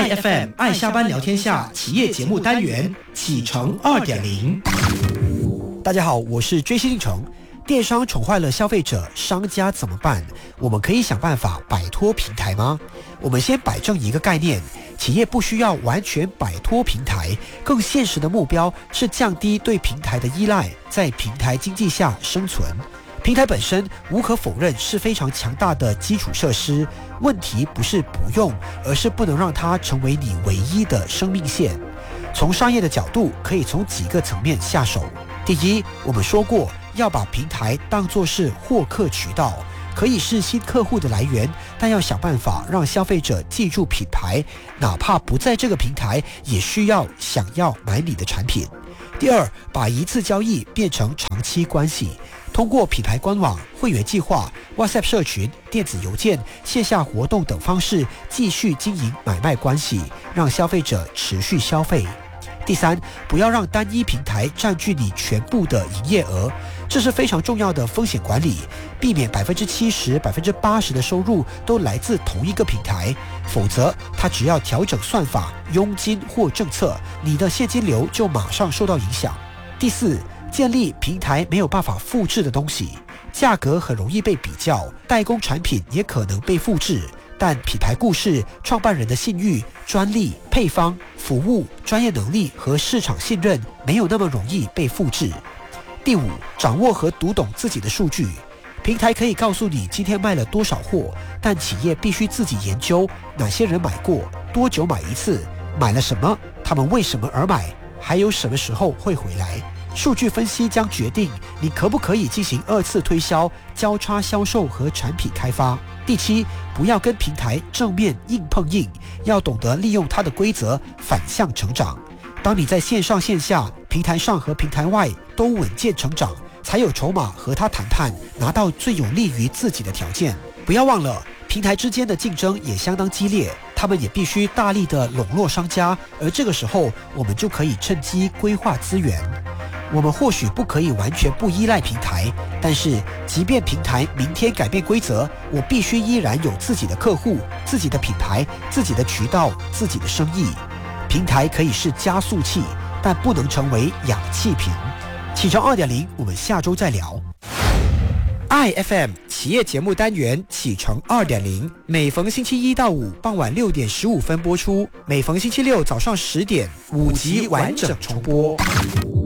IFM 爱下班聊天下企业节目单元启程2.0。 大家好，我是追星进程。电商宠坏了消费者，商家怎么办？我们可以想办法摆脱平台吗？我们先摆正一个概念，企业不需要完全摆脱平台，更现实的目标是降低对平台的依赖，在平台经济下生存。平台本身无可否认是非常强大的基础设施，问题不是不用，而是不能让它成为你唯一的生命线。从商业的角度，可以从几个层面下手。第一，我们说过要把平台当作是获客渠道，可以是新客户的来源，但要想办法让消费者记住品牌，哪怕不在这个平台，也需要想要买你的产品。第二，把一次交易变成长期关系，通过品牌官网、会员计划、WhatsApp 社群、电子邮件、线下活动等方式继续经营买卖关系，让消费者持续消费。第三，不要让单一平台占据你全部的营业额，这是非常重要的风险管理，避免70%、80%的收入都来自同一个平台，否则它只要调整算法、佣金或政策，你的现金流就马上受到影响。第四，建立平台没有办法复制的东西，价格很容易被比较，代工产品也可能被复制，但品牌故事、创办人的信誉、专利、配方、服务、专业能力和市场信任没有那么容易被复制。第五，掌握和读懂自己的数据。平台可以告诉你今天卖了多少货，但企业必须自己研究哪些人买过，多久买一次，买了什么，他们为什么而买，还有什么时候会回来。数据分析将决定你可不可以进行二次推销、交叉销售和产品开发。第七，不要跟平台正面硬碰硬，要懂得利用它的规则反向成长。当你在线上线下、平台上和平台外都稳健成长，才有筹码和他谈判，拿到最有利于自己的条件。不要忘了，平台之间的竞争也相当激烈，他们也必须大力的笼络商家，而这个时候我们就可以趁机规划资源。我们或许不可以完全不依赖平台，但是即便平台明天改变规则，我必须依然有自己的客户、自己的品牌、自己的渠道、自己的生意。平台可以是加速器，但不能成为氧气瓶。启程2.0，我们下周再聊。IFM 企业节目单元启程2.0，每逢星期一到五傍晚6点15分播出，每逢星期六早上10点5集完整重播。